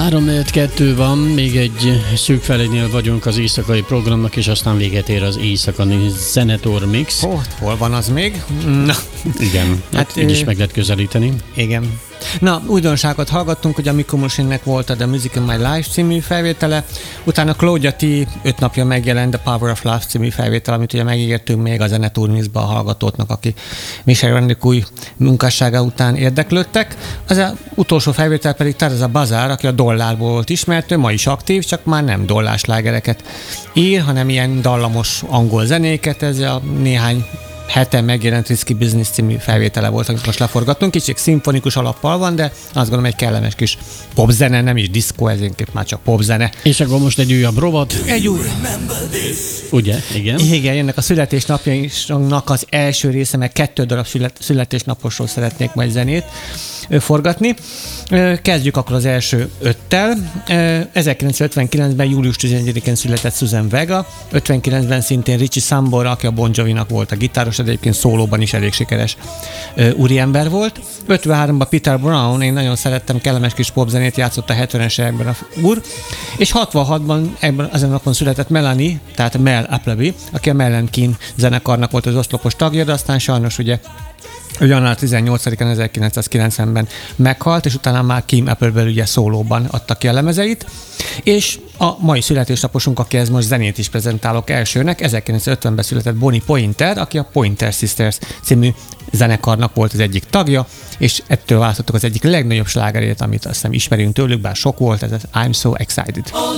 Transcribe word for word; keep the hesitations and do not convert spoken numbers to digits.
három negyven kettő van, még egy szűk felénél vagyunk az éjszakai programnak, és aztán véget ér az éjszakai Zenetor Mix. Oh, hol van az még? Na. Igen, hát, hát így is meg lehet közelíteni. Igen. Na, újdonságot hallgattunk, hogy a Mikko Mushinnek volt a The Music in My Life című felvétele, utána Claudia T. öt napja megjelent a Power of Love című felvétel, amit ugye megígértünk még a Zenetor Mixba a hallgatóknak, aki Michel Rendik új munkássága után érdeklődtek. Az a utolsó felvétel pedig Teresa Bazár, aki a Dollárból volt ismert, ő ma is aktív, csak már nem dolláslágereket ír, hanem ilyen dallamos angol zenéket, ez a néhány heten megjelent Risky Business című felvétele volt, amit most leforgattunk. Kicsit szimfonikus alappal van, de azt gondolom egy kellemes kis popzene, nem is diszkó, ez inkább már csak popzene. És akkor most egy újabb rovat. Egy új. Ugye? Igen. Igen, ennek a születésnapjainknak az első része, meg kettő darab születésnaposról szeretnék majd zenét forgatni. Kezdjük akkor az első öttel. ezerkilencszázötvenkilencben július tizenegyedikén született Susan Vega, ötvenkilencben szintén Richie Sambora, aki a Bon Jovinak volt a gitáros, de egyébként szólóban is elég sikeres úriember volt. ötvenháromban Peter Brown, én nagyon szerettem, kellemes kis popzenét játszott a hetvenes években a úr, és hatvanhatban ebben az napon született Melanie, tehát Mel Appleby, aki a Mellencamp zenekarnak volt az oszlopos tagja, de aztán sajnos ugye január tizennyolcadikán ezerkilencszázkilencvenben meghalt, és utána már Kim Appleby ugye szólóban adta ki a lemezeit. És a mai születésnaposunk, akihez most zenét is prezentálok elsőnek, ezerkilencszázötvenben született Bonnie Pointer, aki a Pointer Sisters című zenekarnak volt az egyik tagja, és ettől választottuk az egyik legnagyobb slágerét, amit azt hiszem ismerünk tőlük, bár sok volt, ez az I'm So Excited. All